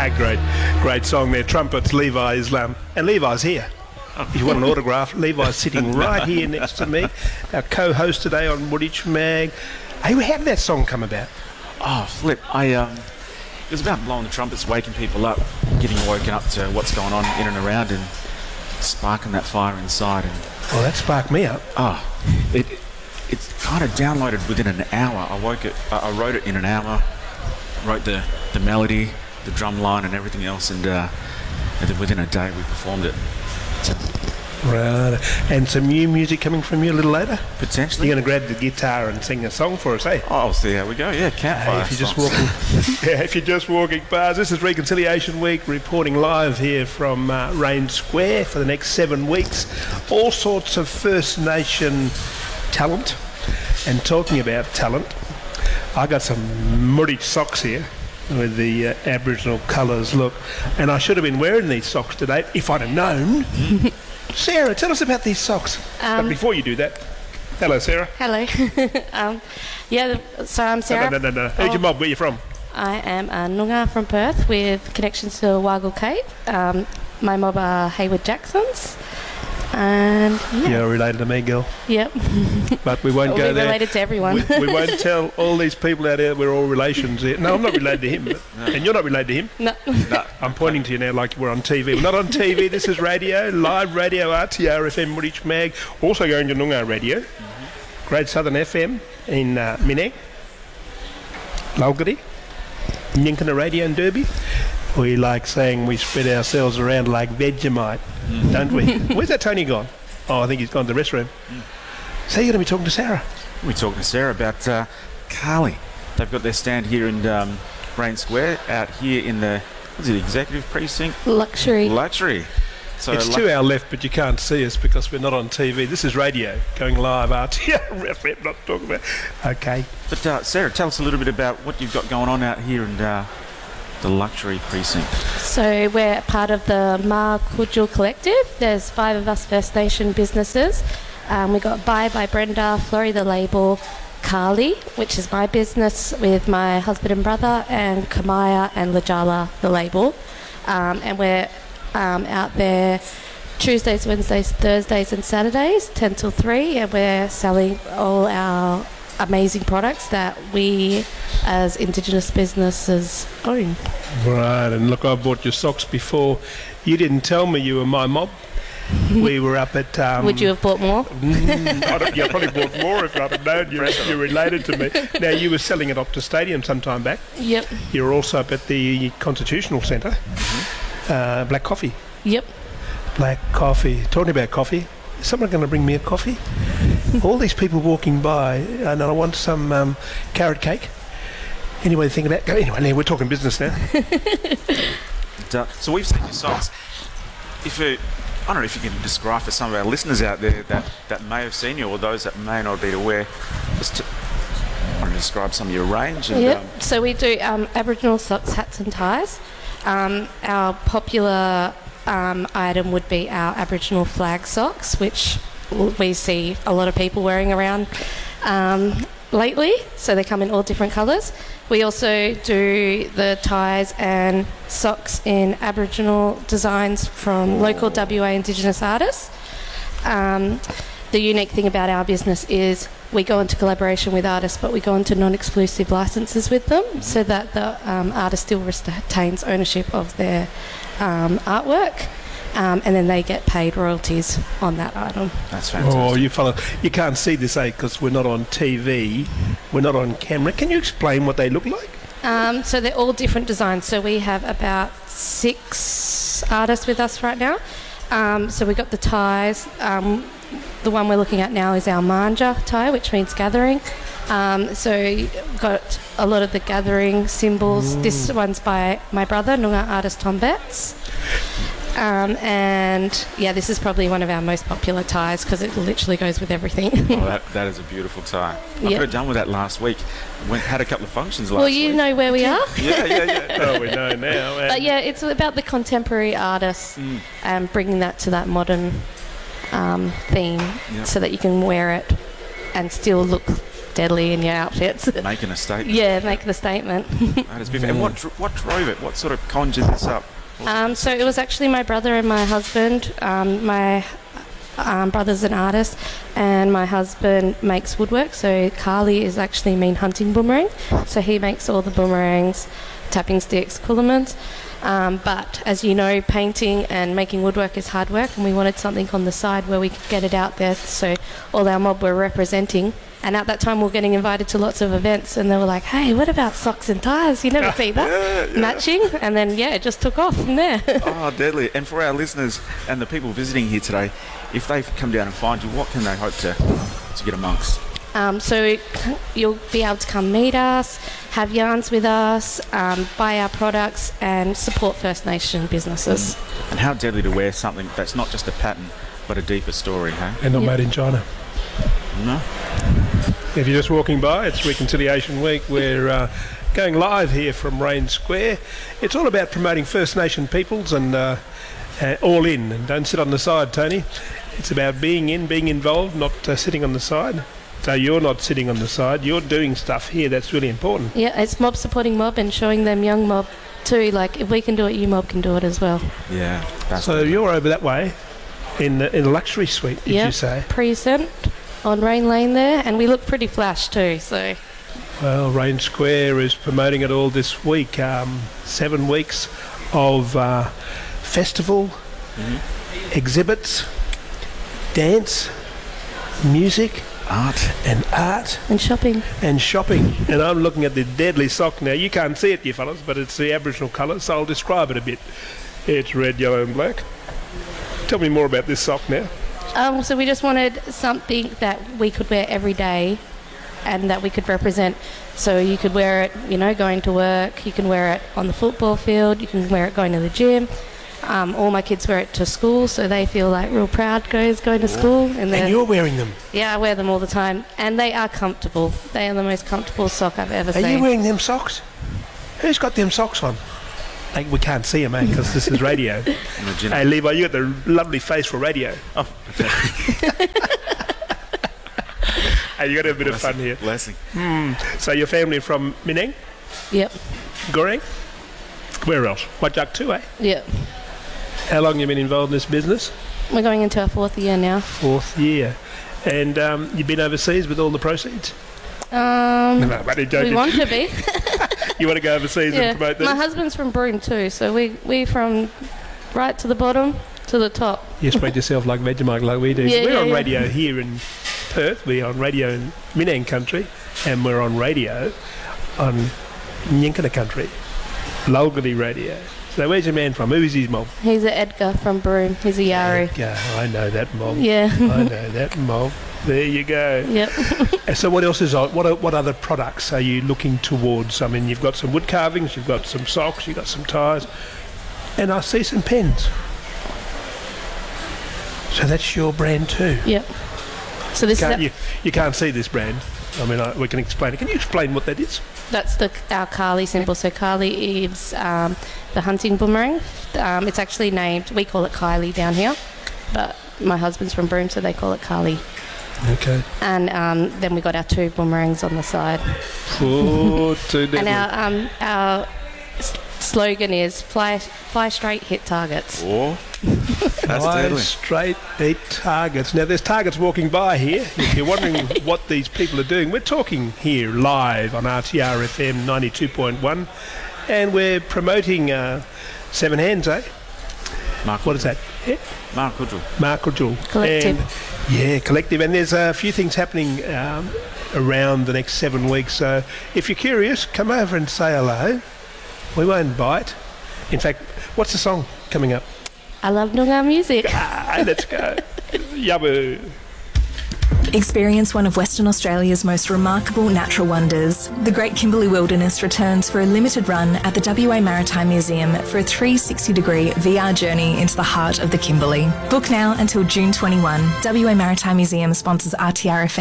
Great song there. Trumpets, Levi Islam. And Levi's here. If you want an autograph, Levi's sitting right here next to me. Our co-host today on Wooditch Mag. Hey, how did that song come about? Oh, flip. It was about blowing the trumpets, waking people up, getting woken up to what's going on in and around and sparking that fire inside. And well, that sparked me up. It's kind of downloaded within an hour. I wrote it in an hour, wrote the melody, the drum line and everything else, and then within a day we performed it. Right. And some new music coming from you a little later? Potentially. You're going to grab the guitar and sing a song for us, eh? Oh, I'll see how we go. Yeah, campfire. If you're just walking past, this is Reconciliation Week, reporting live here from Rain Square for the next 7 weeks. All sorts of First Nation talent. And talking about talent, I got some Wooditch socks here with the Aboriginal colours look, and I should have been wearing these socks today if I'd have known. Sarah, tell us about these socks. But before you do that, hello, Sarah. Hello. So I'm Sarah. No. Who's your mob? Where you from? I am a Noongar from Perth with connections to Wargle Cape. My mob are Hayward Jacksons. And yeah. You're related to me, girl. Yep. But we won't go there. We're related to everyone. We won't tell all these people out there we're all relations here. No, I'm not related to him. And you're not related to him? No. I'm pointing to you now like we're on TV. We're not on TV. This is radio, live radio, RTR FM, Wooditch Mag. Also going to Noongar Radio. Great Southern FM in Minang, Laugari, Nyinkana Radio in Derby. We like saying we spread ourselves around like Vegemite, don't we? Where's that Tony gone? Oh, I think he's gone to the restroom. So you're going to be talking to Sarah? We're talking to Sarah about Carly. They've got their stand here in Rain Square, out here in the executive precinct? Luxury. So it's to our left, but you can't see us because we're not on TV. This is radio, going live, RTR, not talking about. Okay. But Sarah, tell us a little bit about what you've got going on out here in the Luxury precinct. So we're part of the Ma Kudjul Collective. There's 5 of us First Nation businesses. We got by Brenda, Florrie the label, Carly, which is my business with my husband and brother, and Kamaya and Lajala the label. And we're out there Tuesdays, Wednesdays, Thursdays and Saturdays, 10 till 3, and we're selling all our amazing products that we as Indigenous businesses own. Right, and look, I bought your socks before. You didn't tell me you were my mob. We were up at... Would you have bought more? I probably bought more if I'd have known you're related to me. Now, you were selling at Optus Stadium some time back. Yep. You were also up at the Constitutional Centre. Black coffee. Yep. Black coffee. Talking about coffee, is someone going to bring me a coffee? All these people walking by, and I want some carrot cake. Anyway, think about... Anyway, we're talking business now. So we've seen your socks. I don't know if you can describe for some of our listeners out there that may have seen you, or those that may not be aware, just to describe some of your range. And, so we do Aboriginal socks, hats and ties. Our popular item would be our Aboriginal flag socks, which we see a lot of people wearing around lately, so they come in all different colours. We also do the ties and socks in Aboriginal designs from local WA Indigenous artists. The unique thing about our business is we go into collaboration with artists, but we go into non-exclusive licenses with them, so that the artist still retains ownership of their artwork. And then they get paid royalties on that item. That's fantastic. Oh, you can't see this, because we're not on TV, we're not on camera. Can you explain what they look like? So they're all different designs. So we have about 6 artists with us right now. So we got the ties. The one we're looking at now is our Manja tie, which means gathering. So you've got a lot of the gathering symbols. This one's by my brother, Noongar artist Tom Betts. And this is probably one of our most popular ties because it literally goes with everything. Oh, that is a beautiful tie. I could have done with that last week. Had a couple of functions last week. Well, you know where we are. Yeah. Oh, we know now. But it's about the contemporary artists and bringing that to that modern theme, so that you can wear it and still look deadly in your outfits. Making a statement. Yeah, making a statement. That is beautiful. And what drove it? What sort of conjured this up? So it was actually my brother and my husband. My brother's an artist and my husband makes woodwork. So Carly is actually mean hunting boomerang. So he makes all the boomerangs, tapping sticks, coolamans. But as you know, painting and making woodwork is hard work, and we wanted something on the side where we could get it out there so all our mob were representing. And at that time we were getting invited to lots of events, and they were like, hey, what about socks and ties? You never see that matching. And then it just took off from there. Oh, deadly. And for our listeners and the people visiting here today, if they come down and find you, what can they hope to get amongst? So you'll be able to come meet us, have yarns with us, buy our products and support First Nation businesses. And how deadly to wear something that's not just a pattern but a deeper story, huh? And not made in China. No? If you're just walking by, it's Reconciliation Week. We're going live here from Rain Square. It's all about promoting First Nation peoples and all in. And don't sit on the side, Tony. It's about being in, being involved, not sitting on the side. So you're not sitting on the side. You're doing stuff here that's really important. Yeah, it's mob supporting mob and showing them young mob too. Like, if we can do it, you mob can do it as well. Yeah. So you're over that way in a luxury suite, did you say? Precinct on Rain Lane there, and we look pretty flash too. So. Well, Rain Square is promoting it all this week. 7 weeks of festival, exhibits, dance, music, art and shopping. And I'm looking at the deadly sock now. You can't see it, you fellas, but it's the Aboriginal colours, so I'll describe it a bit. It's red, yellow and black. Tell me more about this sock now. So we just wanted something that we could wear every day and that we could represent. So you could wear it, going to work, you can wear it on the football field, you can wear it going to the gym. All my kids wear it to school, so they feel like real proud going to school. And you're wearing them? Yeah, I wear them all the time. And they are comfortable. They are the most comfortable sock I've ever seen. Are you wearing them socks? Who's got them socks on? We can't see them, mate, because this is radio. Hey, Levi, you got the lovely face for radio. Oh, hey, you got to have a bit of fun here. Blessing. So your family from Minang? Yep. Goreng? Where else? Wajak too, eh? Yep. How long have you been involved in this business? We're going into our 4th year now. 4th year. And you've been overseas with all the proceeds? We want to be. You want to go overseas and promote this? My husband's from Broome too, so we from right to the bottom to the top. You spread yourself like Vegemite like we do. Yeah, we're on radio here in Perth. We're on radio in Minang country, and we're on radio on Nyinkana country, Lulgadi radio. So where's your man from? Who is his mob? He's a Edgar from Broome. He's a Yari. Edgar, I know that mob. Yeah. I know that mob. There you go. Yep. So what else is on? What other products are you looking towards? I mean, you've got some wood carvings, you've got some socks, you've got some ties, and I see some pens. So that's your brand too? Yep. So this you can't see this brand. I mean, we can explain it. Can you explain what that is? That's our Carly symbol. So Carly is the hunting boomerang. It's actually named, we call it Kylie down here, but my husband's from Broome, so they call it Carly. Okay. And then we got our 2 boomerangs on the side. Oh, too deadly. And our slogan is fly straight, hit targets. Oh, that's fly deadly. Straight, hit targets. Now, there's targets walking by here. If you're wondering what these people are doing, we're talking here live on RTR FM 92.1, and we're promoting 7 Hands, eh? What is that? Yeah. Mark Udjul. Collective. Collective. And there's a few things happening around the next 7 weeks. So if you're curious, come over and say hello. We won't bite. In fact, what's the song coming up? I love Noongar music. Let's go. Yabu. Experience one of Western Australia's most remarkable natural wonders. The Great Kimberley Wilderness returns for a limited run at the WA Maritime Museum for a 360-degree VR journey into the heart of the Kimberley. Book now until June 21. WA Maritime Museum sponsors RTR FM.